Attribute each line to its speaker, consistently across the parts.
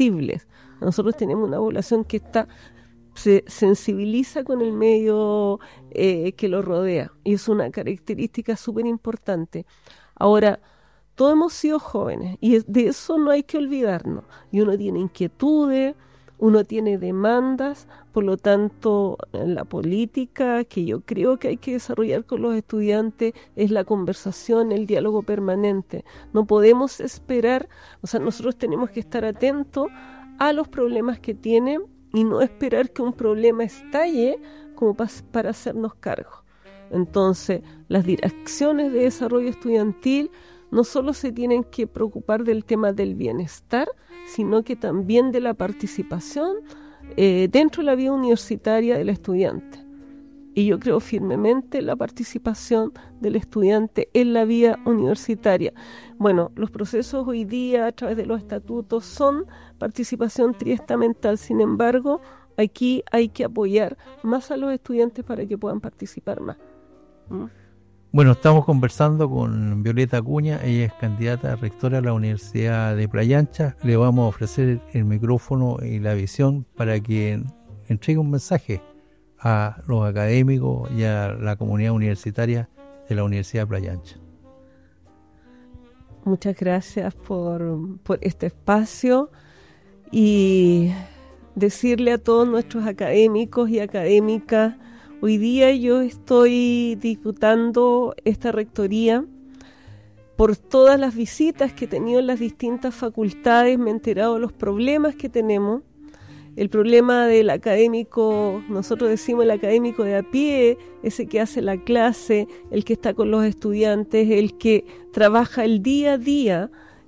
Speaker 1: sensibles. Nosotros tenemos una población que se sensibiliza con el medio que lo rodea, y es una característica súper importante. Ahora, todos hemos sido jóvenes y de eso no hay que olvidarnos, y uno tiene inquietudes, uno tiene demandas, por lo tanto la política que yo creo que hay que desarrollar con los estudiantes es la conversación, el diálogo permanente. No podemos esperar, nosotros tenemos que estar atentos a los problemas que tienen y no esperar que un problema estalle como para hacernos cargo. Entonces, las direcciones de desarrollo estudiantil no solo se tienen que preocupar del tema del bienestar, sino que también de la participación dentro de la vida universitaria del estudiante. Y yo creo firmemente en la participación del estudiante en la vida universitaria. Bueno, los procesos hoy día a través de los estatutos son participación triestamental. Sin embargo, aquí hay que apoyar más a los estudiantes para que puedan participar más.
Speaker 2: Bueno, estamos conversando con Violeta Acuña, ella es candidata a rectora de la Universidad de Playa Ancha. Le vamos a ofrecer el micrófono y la visión para que entregue un mensaje a los académicos y a la comunidad universitaria de la Universidad de Playa Ancha.
Speaker 1: Muchas gracias por este espacio y decirle a todos nuestros académicos y académicas: hoy día yo estoy disfrutando esta rectoría por todas las visitas que he tenido en las distintas facultades. Me he enterado de los problemas que tenemos. El problema del académico, nosotros decimos el académico de a pie, ese que hace la clase, el que está con los estudiantes, el que trabaja el día a día,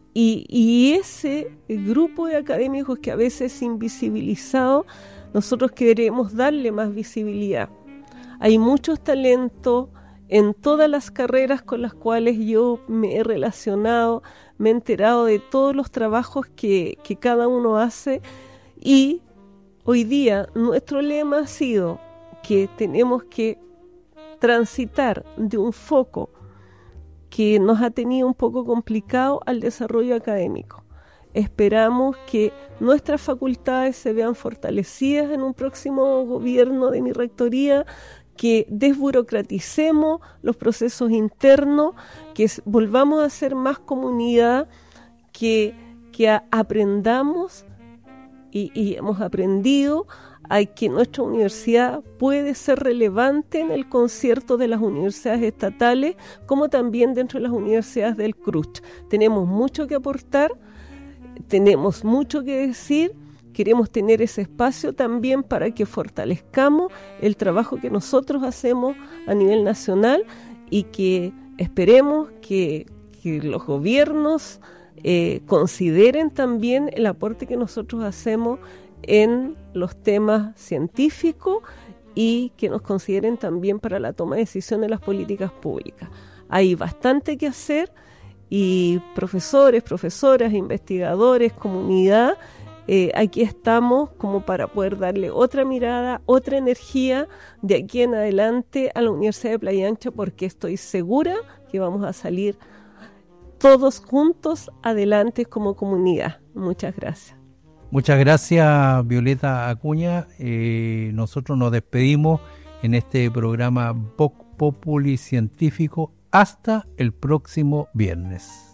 Speaker 1: y ese grupo de académicos que a veces es invisibilizado, nosotros queremos darle más visibilidad. Hay muchos talentos en todas las carreras con las cuales yo me he relacionado, me he enterado de todos los trabajos que cada uno hace, y hoy día nuestro lema ha sido que tenemos que transitar de un foco que nos ha tenido un poco complicado al desarrollo académico. Esperamos que nuestras facultades se vean fortalecidas en un próximo gobierno de mi rectoría, que desburocraticemos los procesos internos, que volvamos a ser más comunidad, que aprendamos y hemos aprendido a que nuestra universidad puede ser relevante en el concierto de las universidades estatales, como también dentro de las universidades del CRUCH. Tenemos mucho que aportar, tenemos mucho que decir. Queremos tener ese espacio también para que fortalezcamos el trabajo que nosotros hacemos a nivel nacional, y que esperemos que los gobiernos consideren también el aporte que nosotros hacemos en los temas científicos, y que nos consideren también para la toma de decisiones de las políticas públicas. Hay bastante que hacer, y profesores, profesoras, investigadores, comunidad, aquí estamos como para poder darle otra mirada, otra energía de aquí en adelante a la Universidad de Playa Ancha, porque estoy segura que vamos a salir todos juntos adelante como comunidad. Muchas gracias.
Speaker 2: Muchas gracias, Violeta Acuña. Nosotros nos despedimos en este programa Vox Populi Científico hasta el próximo viernes.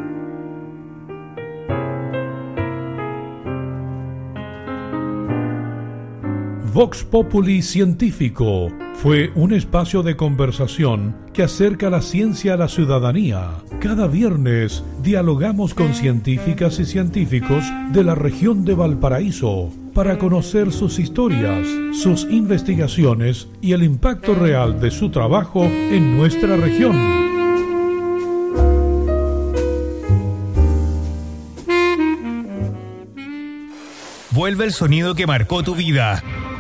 Speaker 3: Vox Populi Científico fue un espacio de conversación que acerca la ciencia a la ciudadanía. Cada viernes dialogamos con científicas y científicos de la región de Valparaíso para conocer sus historias, sus investigaciones y el impacto real de su trabajo en nuestra región.
Speaker 4: Vuelve el sonido que marcó tu vida.